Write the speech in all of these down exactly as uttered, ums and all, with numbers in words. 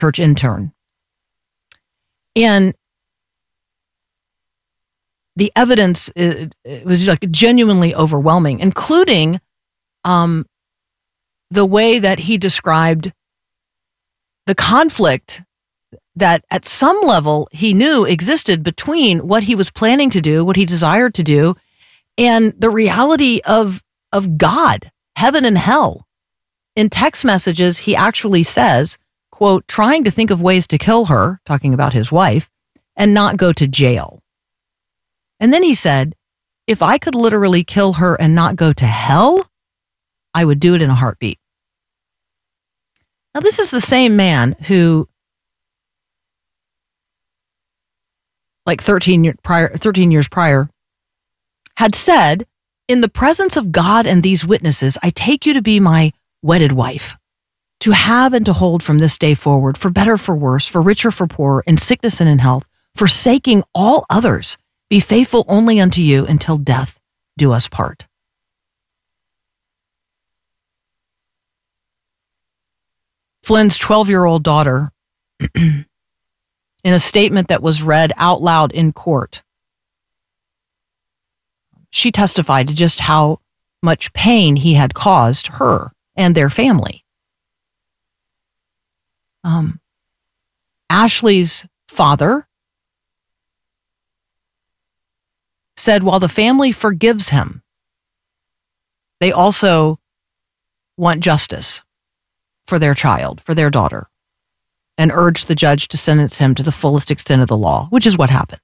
church intern. And the evidence, it, it was like genuinely overwhelming, including um, the way that he described the conflict that at some level he knew existed between what he was planning to do, what he desired to do, and the reality of, of God, heaven and hell. In text messages, he actually says, quote, trying to think of ways to kill her, talking about his wife, and not go to jail. And then he said, if I could literally kill her and not go to hell, I would do it in a heartbeat. Now, this is the same man who, like thirteen, year prior, thirteen years prior, had said, in the presence of God and these witnesses, I take you to be my wedded wife, to have and to hold from this day forward, for better, for worse, for richer, for poorer, in sickness and in health, forsaking all others, be faithful only unto you until death do us part. Flynn's twelve-year-old daughter, in a statement that was read out loud in court, she testified to just how much pain he had caused her and their family. Um, Ashley's father said while the family forgives him, they also want justice for their child, for their daughter, and urged the judge to sentence him to the fullest extent of the law, which is what happened.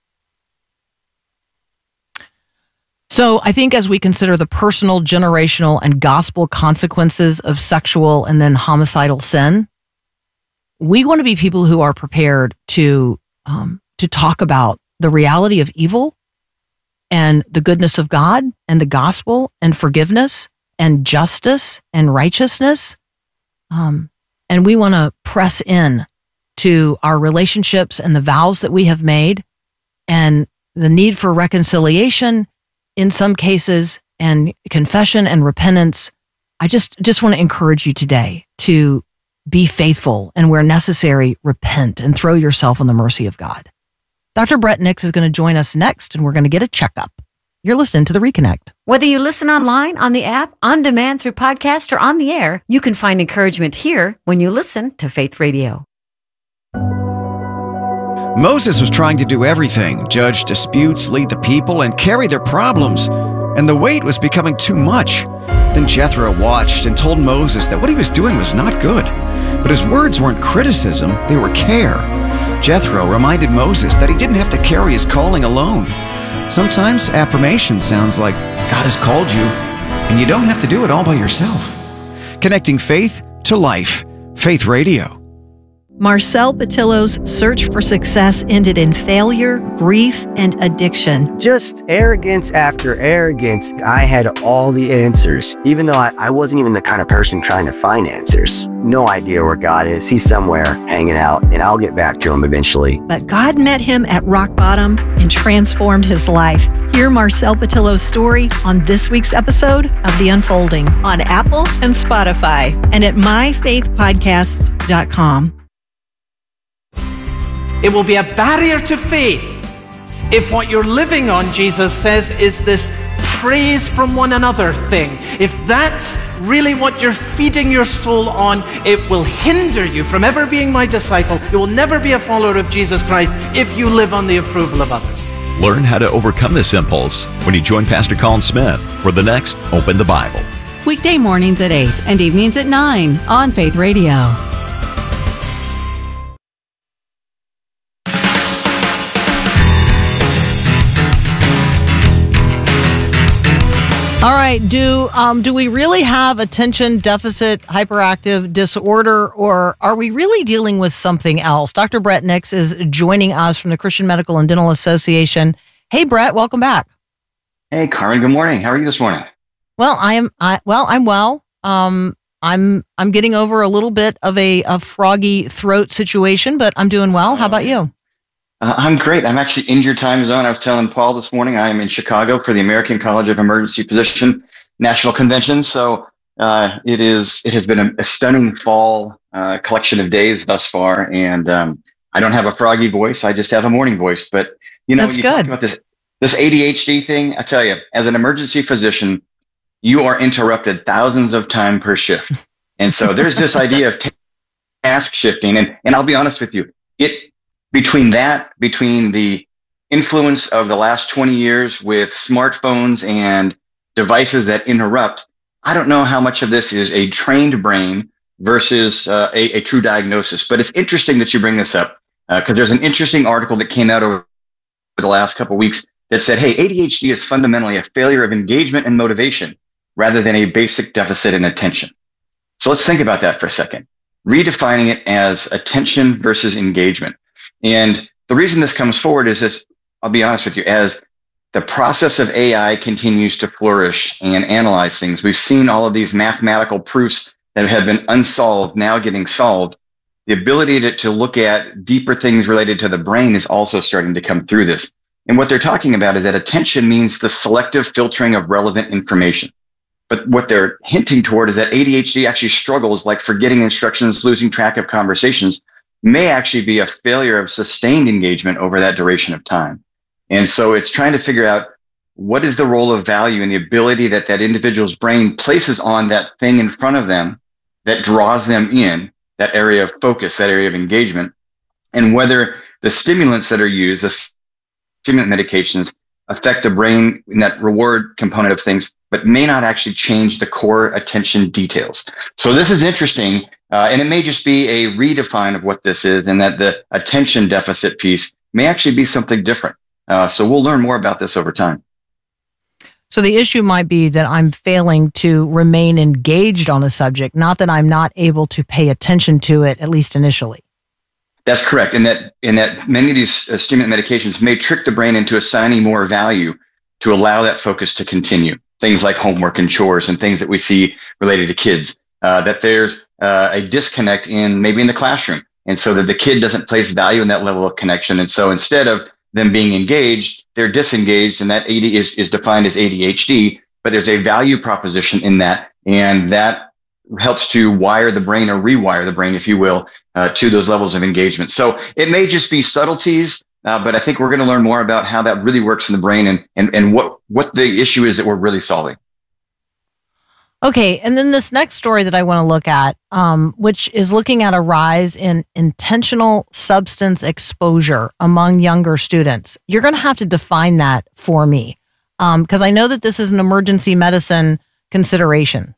So I think as we consider the personal, generational, and gospel consequences of sexual and then homicidal sin, we want to be people who are prepared to um, to talk about the reality of evil and the goodness of God and the gospel and forgiveness and justice and righteousness. Um, and we want to press in to our relationships and the vows that we have made and the need for reconciliation in some cases and confession and repentance. I just, just want to encourage you today to be faithful and where necessary, repent and throw yourself on the mercy of God. Doctor Brett Nix is going to join us next, and we're going to get a checkup. You're listening to The Reconnect. Whether you listen online, on the app, on demand through podcast, or on the air, you can find encouragement here when you listen to Faith Radio. Moses was trying to do everything, judge disputes, lead the people, and carry their problems. And the weight was becoming too much. Then Jethro watched and told Moses that what he was doing was not good. But his words weren't criticism, they were care. Jethro reminded Moses that he didn't have to carry his calling alone. Sometimes affirmation sounds like God has called you, and you don't have to do it all by yourself. Connecting faith to life. Faith Radio. Marcel Patillo's search for success ended in failure, grief, and addiction. Just arrogance after arrogance. I had all the answers, even though I, I wasn't even the kind of person trying to find answers. No idea where God is. He's somewhere hanging out, and I'll get back to him eventually. But God met him at rock bottom and transformed his life. Hear Marcel Patillo's story on this week's episode of The Unfolding on Apple and Spotify and at my faith podcasts dot com. It will be a barrier to faith if what you're living on, Jesus says, is this praise from one another thing. If that's really what you're feeding your soul on, it will hinder you from ever being my disciple. You will never be a follower of Jesus Christ if you live on the approval of others. Learn how to overcome this impulse when you join Pastor Colin Smith for the next Open the Bible. Weekday mornings at eight and evenings at nine on Faith Radio. All right, do um, do we really have attention deficit hyperactive disorder, or are we really dealing with something else? Doctor Brett Nix is joining us from the Christian Medical and Dental Association. Hey, Brett, welcome back. Hey, Carmen. Good morning. How are you this morning? Well, I am. I, well, I'm well. Um, I'm I'm getting over a little bit of a, a froggy throat situation, but I'm doing well. How about you? Uh, I'm great. I'm actually in your time zone. I was telling Paul this morning, I am in Chicago for the American College of Emergency Physician National Convention. So uh, it is. It has been a, a stunning fall. uh, collection of days thus far, and um, I don't have a froggy voice. I just have a morning voice. But you know, That's you good. talk about this this A D H D thing. I tell you, as an emergency physician, you are interrupted thousands of times per shift, and so there's this idea of t- task shifting. And and I'll be honest with you, it between that between the influence of the last twenty years with smartphones and devices that interrupt, I don't know how much of this is a trained brain versus uh, a, a true diagnosis. But it's interesting that you bring this up because uh, there's an interesting article that came out over the last couple of weeks that said, hey, A D H D is fundamentally a failure of engagement and motivation rather than a basic deficit in attention. So let's think about that for a second. Redefining it as attention versus engagement. And the reason this comes forward is this, I'll be honest with you, as the process of A I continues to flourish and analyze things, we've seen all of these mathematical proofs that have been unsolved now getting solved. The ability to, to look at deeper things related to the brain is also starting to come through this. And what they're talking about is that attention means the selective filtering of relevant information. But what they're hinting toward is that A D H D actually struggles, like forgetting instructions, losing track of conversations, may actually be a failure of sustained engagement over that duration of time. And so it's trying to figure out what is the role of value and the ability that that individual's brain places on that thing in front of them that draws them in, that area of focus, that area of engagement, and whether the stimulants that are used, the stimulant medications, affect the brain in that reward component of things, but may not actually change the core attention details. So this is interesting, uh, and it may just be a redefine of what this is, and that the attention deficit piece may actually be something different. Uh, so we'll learn more about this over time. So the issue might be that I'm failing to remain engaged on a subject, not that I'm not able to pay attention to it, at least initially. That's correct. And that, and that many of these uh, stimulant medications may trick the brain into assigning more value to allow that focus to continue. Things like homework and chores and things that we see related to kids, uh, that there's uh, a disconnect in maybe in the classroom. And so that the kid doesn't place value in that level of connection. And so instead of them being engaged, they're disengaged, and that A D is, is defined as A D H D, but there's a value proposition in that, and that helps to wire the brain or rewire the brain, if you will, uh, to those levels of engagement. So it may just be subtleties, uh, but I think we're going to learn more about how that really works in the brain and, and, and what, what the issue is that we're really solving. Okay, and then this next story that I want to look at, um, which is looking at a rise in intentional substance exposure among younger students. You're going to have to define that for me, because um, I know that this is an emergency medicine consideration.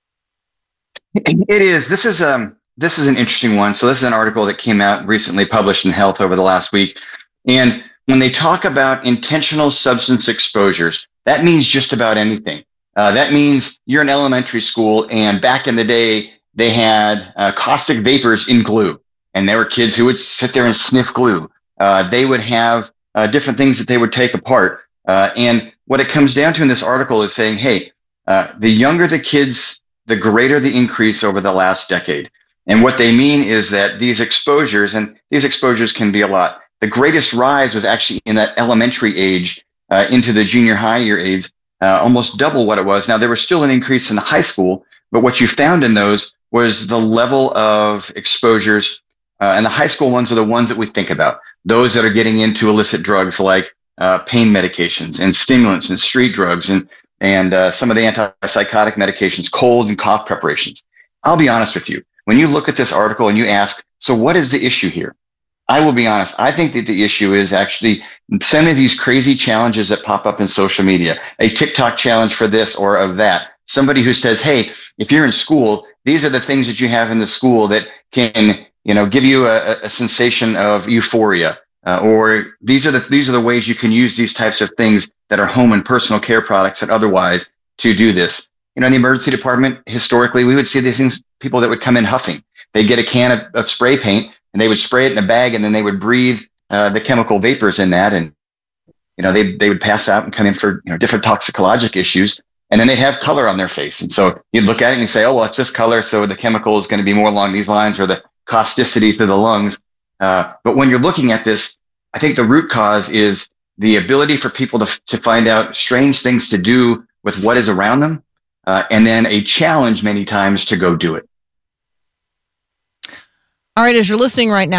It is. This is um. This is an interesting one. So this is an article that came out recently, published in Health over the last week, and when they talk about intentional substance exposures, that means just about anything. Uh, that means you're in elementary school, and back in the day, they had uh, caustic vapors in glue, and there were kids who would sit there and sniff glue. Uh, they would have uh, different things that they would take apart. Uh, and what it comes down to in this article is saying, hey, uh, the younger the kids, the greater the increase over the last decade. And what they mean is that these exposures, and these exposures can be a lot, the greatest rise was actually in that elementary age uh, into the junior high year age. Uh, almost double what it was. Now, there was still an increase in the high school, but what you found in those was the level of exposures, uh, and the high school ones are the ones that we think about, those that are getting into illicit drugs like uh, pain medications and stimulants and street drugs and, and uh, some of the antipsychotic medications, cold and cough preparations. I'll be honest with you. When you look at this article and you ask, so what is the issue here? I will be honest. I think that the issue is actually some of these crazy challenges that pop up in social media, a TikTok challenge for this or of that. Somebody who says, hey, if you're in school, these are the things that you have in the school that can, you know, give you a, a sensation of euphoria. Uh, or these are the, these are the ways you can use these types of things that are home and personal care products and otherwise to do this. You know, in the emergency department, historically, we would see these things, people that would come in huffing. They'd get a can of, of spray paint, and they would spray it in a bag, and then they would breathe uh, the chemical vapors in that, and you know they they would pass out and come in for you know different toxicologic issues, and then they'd have color on their face, and so you'd look at it and you say, oh well, it's this color, so the chemical is going to be more along these lines, or the causticity to the lungs. Uh, but when you're looking at this, I think the root cause is the ability for people to to find out strange things to do with what is around them, uh, and then a challenge many times to go do it. All right, as you're listening right now,